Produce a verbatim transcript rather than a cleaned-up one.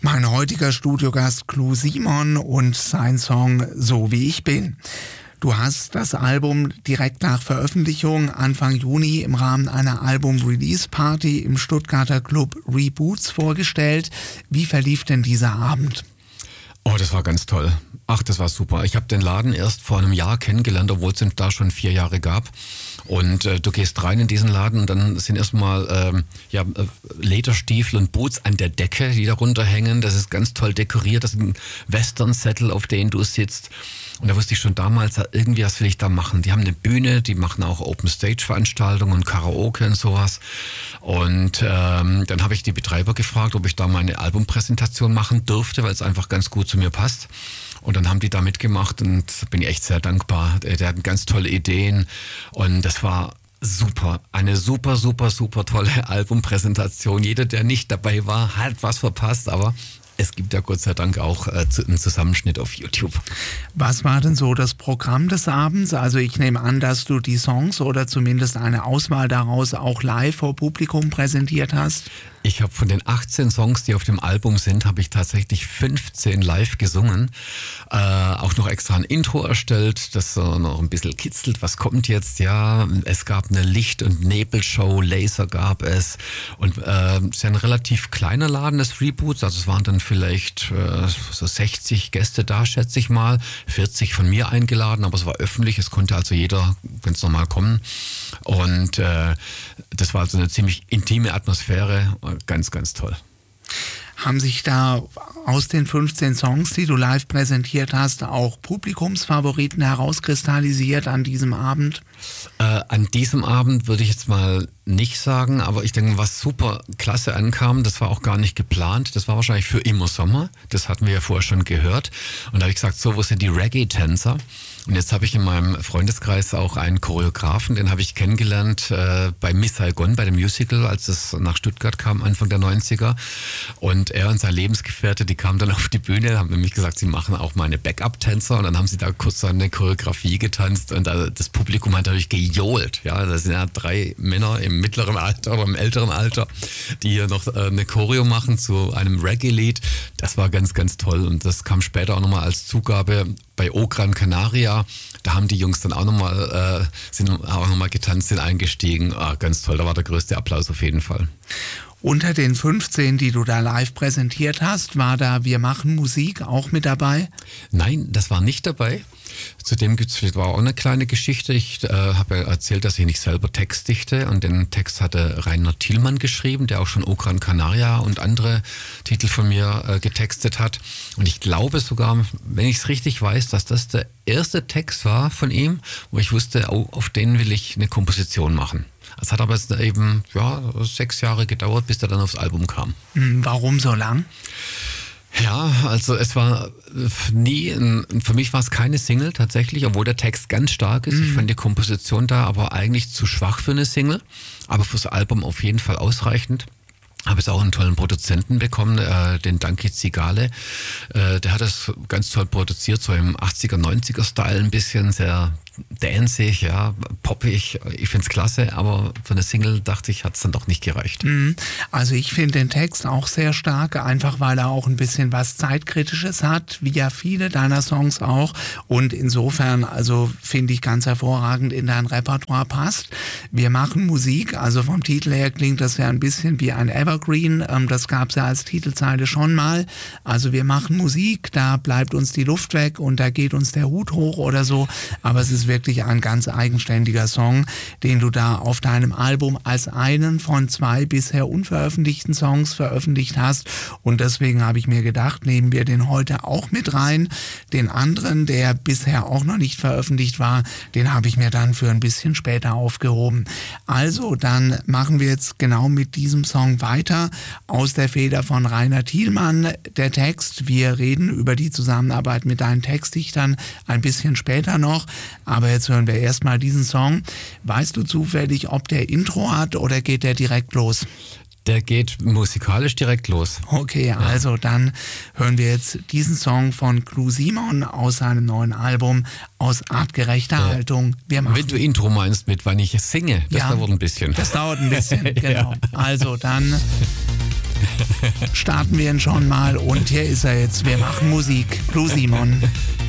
Mein heutiger Studiogast Clou Simon und sein Song So wie ich bin. Du hast das Album direkt nach Veröffentlichung Anfang Juni im Rahmen einer Album-Release-Party im Stuttgarter Club Reboots vorgestellt. Wie verlief denn dieser Abend? Oh, das war ganz toll. Ach, das war super. Ich habe den Laden erst vor einem Jahr kennengelernt, obwohl es da schon vier Jahre gab. Und äh, du gehst rein in diesen Laden und dann sind erstmal ähm, ja, äh, Lederstiefel und Boots an der Decke, die darunter hängen. Das ist ganz toll dekoriert. Das ist ein Western-Settle, auf dem du sitzt. Und da wusste ich schon damals, irgendwie, was will ich da machen? Die haben eine Bühne, die machen auch Open-Stage-Veranstaltungen und Karaoke und sowas. Und ähm, dann habe ich die Betreiber gefragt, ob ich da meine Albumpräsentation machen durfte, weil es einfach ganz gut zu mir passt. Und dann haben die da mitgemacht und bin ich echt sehr dankbar. Der hatten ganz tolle Ideen und das war super. Eine super, super, super tolle Albumpräsentation. Jeder, der nicht dabei war, hat was verpasst, aber es gibt ja Gott sei Dank auch äh, einen Zusammenschnitt auf YouTube. Was war denn so das Programm des Abends? Also ich nehme an, dass du die Songs oder zumindest eine Auswahl daraus auch live vor Publikum präsentiert hast. Ich habe von den achtzehn Songs, die auf dem Album sind, habe ich tatsächlich fünfzehn live gesungen. Äh, auch noch extra ein Intro erstellt, das so noch ein bisschen kitzelt. Was kommt jetzt? Ja, es gab eine Licht- und Nebelshow, Laser gab es. Und äh, es ist ja ein relativ kleiner Laden des Reboots. Also es waren dann vielleicht äh, so sechzig Gäste da, schätze ich mal. vierzig von mir eingeladen, aber es war öffentlich. Es konnte also jeder ganz normal kommen. Und äh, das war also eine ziemlich intime Atmosphäre. Ganz, ganz toll. Haben sich da aus den fünfzehn Songs, die du live präsentiert hast, auch Publikumsfavoriten herauskristallisiert an diesem Abend? Äh, an diesem Abend würde ich jetzt mal nicht sagen, aber ich denke, was super klasse ankam, das war auch gar nicht geplant, das war wahrscheinlich für Immer Sommer, das hatten wir ja vorher schon gehört. Und da habe ich gesagt, so, wo sind die Reggae-Tänzer? Und jetzt habe ich in meinem Freundeskreis auch einen Choreografen, den habe ich kennengelernt äh, bei Miss Saigon, bei dem Musical, als es nach Stuttgart kam, Anfang der neunziger. Und er und sein Lebensgefährte, die kamen dann auf die Bühne, haben nämlich gesagt, sie machen auch mal eine Backup-Tänzer. Und dann haben sie da kurz so eine Choreografie getanzt und da, das Publikum hat natürlich gejohlt. Ja, das sind ja drei Männer im mittleren Alter oder im älteren Alter, die hier noch äh, eine Choreo machen zu einem Reggae-Lied. Das war ganz, ganz toll. Und das kam später auch nochmal als Zugabe bei O Gran Canaria. Da haben die Jungs dann auch nochmal äh, sind auch nochmal getanzt, sind eingestiegen. Ah, ganz toll, da war der größte Applaus auf jeden Fall. Unter den fünfzehn, die du da live präsentiert hast, war da Wir machen Musik auch mit dabei? Nein, das war nicht dabei. Zudem gibt's, war auch eine kleine Geschichte. Ich äh, habe ja erzählt, dass ich nicht selber Text dichte und den Text hatte Rainer Thielmann geschrieben, der auch schon O Gran Canaria und andere Titel von mir äh, getextet hat. Und ich glaube sogar, wenn ich es richtig weiß, dass das der erste Text war von ihm, wo ich wusste, oh, auf den will ich eine Komposition machen. Es hat aber jetzt eben ja, sechs Jahre gedauert, bis er dann aufs Album kam. Warum so lang? Ja, also es war nie, ein, für mich war es keine Single tatsächlich, obwohl der Text ganz stark ist. Mhm. Ich fand die Komposition da aber eigentlich zu schwach für eine Single, aber fürs Album auf jeden Fall ausreichend. Habe jetzt auch einen tollen Produzenten bekommen, äh, den Danki Zigale. Äh, der hat das ganz toll produziert, so im achtziger, neunziger Style ein bisschen, sehr danceig, ja, poppig. Ich find's klasse, aber für eine Single, dachte ich, hat's dann doch nicht gereicht. Also ich finde den Text auch sehr stark, einfach weil er auch ein bisschen was Zeitkritisches hat, wie ja viele deiner Songs auch. Und insofern, also finde ich ganz hervorragend in dein Repertoire passt. Wir machen Musik, also vom Titel her klingt das ja ein bisschen wie ein Evergreen. Das gab's ja als Titelzeile schon mal. Also wir machen Musik, da bleibt uns die Luft weg und da geht uns der Hut hoch oder so. Aber es ist wirklich ein ganz eigenständiger Song, den du da auf deinem Album als einen von zwei bisher unveröffentlichten Songs veröffentlicht hast. Und deswegen habe ich mir gedacht, nehmen wir den heute auch mit rein. Den anderen, der bisher auch noch nicht veröffentlicht war, den habe ich mir dann für ein bisschen später aufgehoben. Also, dann machen wir jetzt genau mit diesem Song weiter. Aus der Feder von Rainer Thielmann, der Text. Wir reden über die Zusammenarbeit mit deinen Textdichtern ein bisschen später noch. Aber jetzt hören wir erstmal diesen Song. Weißt du zufällig, ob der Intro hat oder geht der direkt los? Der geht musikalisch direkt los. Okay, ja. Also dann hören wir jetzt diesen Song von Clou Simon aus seinem neuen Album Aus artgerechter ja. Haltung. Wir machen. Wenn du Intro meinst mit wann ich singe, das ja, dauert ein bisschen. Das dauert ein bisschen, genau. Ja. Also dann... starten wir ihn schon mal und hier ist er jetzt. Wir machen Musik. Blue Simon.